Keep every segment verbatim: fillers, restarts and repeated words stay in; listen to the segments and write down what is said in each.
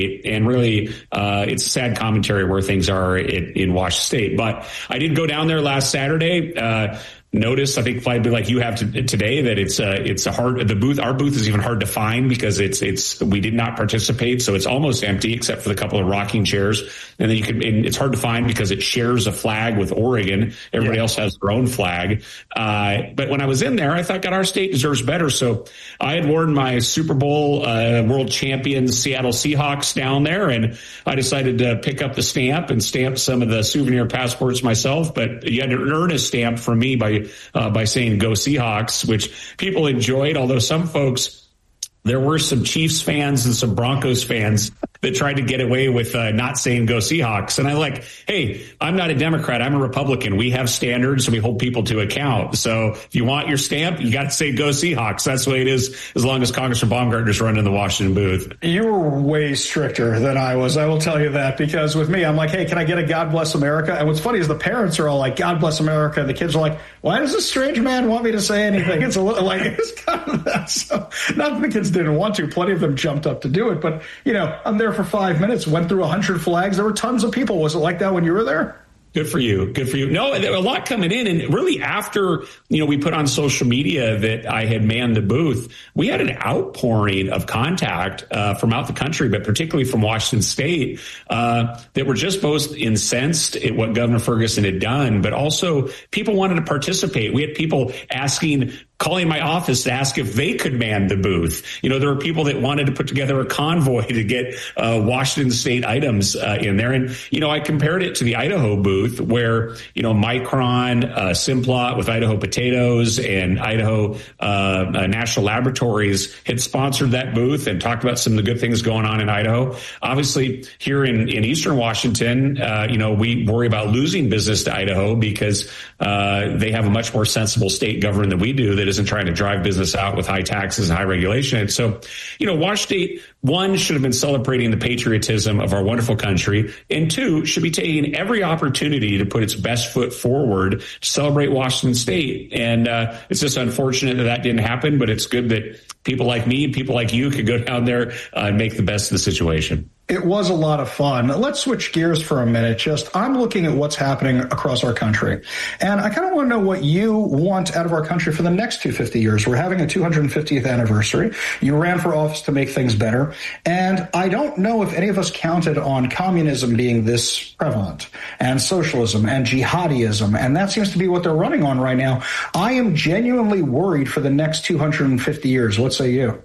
And really, uh, it's sad commentary where things are in, in Washington State. But I did go down there last Saturday. Uh, Notice, I think, probably like you have to, today, that it's a, it's a hard, the booth, our booth is even hard to find because it's, it's, we did not participate. So it's almost empty except for the couple of rocking chairs. And then you can, and it's hard to find because it shares a flag with Oregon. Everybody yeah. else has their own flag. Uh, but when I was in there, I thought, God, our state deserves better. So I had worn my Super Bowl, uh, world champion Seattle Seahawks down there, and I decided to pick up the stamp and stamp some of the souvenir passports myself. But you had to earn a stamp from me by Uh, by saying "Go Seahawks," which people enjoyed, although some folks, there were some Chiefs fans and some Broncos fans that tried to get away with uh, not saying "Go Seahawks." And I like, hey, I'm not a Democrat. I'm a Republican. We have standards and we hold people to account. So if you want your stamp, you got to say "Go Seahawks." That's the way it is as long as Congressman Baumgartner's running the Washington booth. You were way stricter than I was. I will tell you that, because with me, I'm like, hey, can I get a God Bless America? And what's funny is the parents are all like, God Bless America. The kids are like, why does this strange man want me to say anything? It's a little like, it's kind of that. So not that the kids didn't want to. Plenty of them jumped up to do it. But, you know, I'm there for five minutes, went through one hundred flags. There were tons of people. Was it like that when you were there? Good for you. Good for you. No, there were a lot coming in. And really after, you know, we put on social media that I had manned the booth, we had an outpouring of contact uh, from out the country, but particularly from Washington State, uh, that were just both incensed at what Governor Ferguson had done, but also people wanted to participate. We had people asking, calling my office to ask if they could man the booth. You know, there were people that wanted to put together a convoy to get uh, Washington State items uh, in there. And, you know, I compared it to the Idaho booth where, you know, Micron, uh, Simplot with Idaho Potatoes and Idaho uh, uh, National Laboratories had sponsored that booth and talked about some of the good things going on in Idaho. Obviously, here in, in Eastern Washington, uh, you know, we worry about losing business to Idaho because uh, they have a much more sensible state government than we do that isn't trying to drive business out with high taxes and high regulation. And so, you know, Wash State, one, should have been celebrating the patriotism of our wonderful country, and two, should be taking every opportunity to put its best foot forward to celebrate Washington State. And uh, it's just unfortunate that that didn't happen, but it's good that people like me and people like you could go down there uh, and make the best of the situation. It was a lot of fun. Let's switch gears for a minute. Just I'm looking at what's happening across our country, and I kind of want to know what you want out of our country for the next two hundred fifty years. We're having a two hundred fiftieth anniversary. You ran for office to make things better, and I don't know if any of us counted on communism being this prevalent, and socialism and jihadism, and that seems to be what they're running on right now. I am genuinely worried for the next two hundred fifty years. What say you?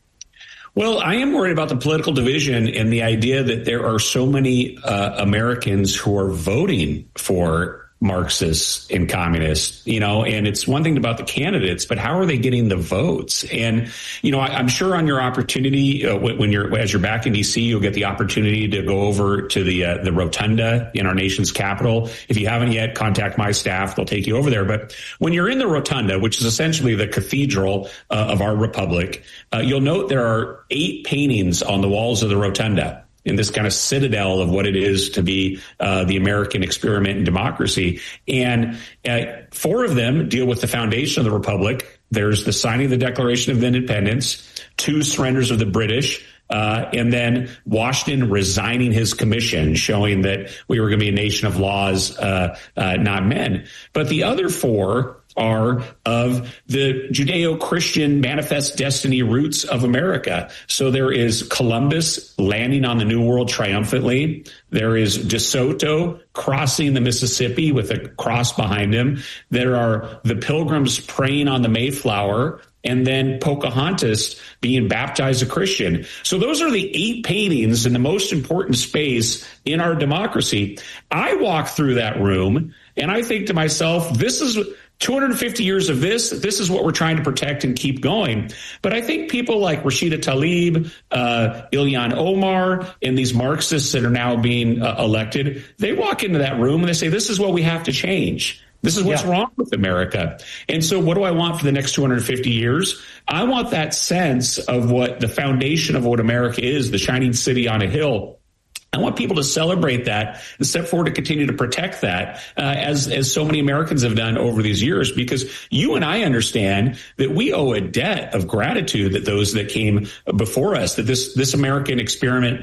Well, I am worried about the political division and the idea that there are so many uh, Americans who are voting for Marxists and communists, you know, and it's one thing about the candidates, but how are they getting the votes? And, you know, I, I'm sure on your opportunity, uh, when you're, as you're back in D C, you'll get the opportunity to go over to the, uh, the rotunda in our nation's capital. If you haven't yet, contact my staff. They'll take you over there. But when you're in the rotunda, which is essentially the cathedral uh, of our republic, uh, you'll note there are eight paintings on the walls of the rotunda in this kind of citadel of what it is to be uh, the American experiment in democracy. And uh, four of them deal with the foundation of the republic. There's the signing of the Declaration of Independence, two surrenders of the British, uh, and then Washington resigning his commission, showing that we were going to be a nation of laws, uh, uh, not men. But the other four are of the Judeo-Christian manifest destiny roots of America. So there is Columbus landing on the New World triumphantly. There is DeSoto crossing the Mississippi with a cross behind him. There are the Pilgrims praying on the Mayflower, and then Pocahontas being baptized a Christian. So those are the eight paintings in the most important space in our democracy. I walk through that room and I think to myself, this is two hundred fifty years of this. This is what we're trying to protect and keep going. But I think people like Rashida Tlaib, uh, Ilhan Omar, and these Marxists that are now being uh, elected, they walk into that room and they say, this is what we have to change. This is what's yeah. wrong with America. And so what do I want for the next two hundred fifty years? I want that sense of what the foundation of what America is, the shining city on a hill. I want people to celebrate that and step forward to continue to protect that, uh, as as so many Americans have done over these years, because you and I understand that we owe a debt of gratitude that those that came before us, that this this American experiment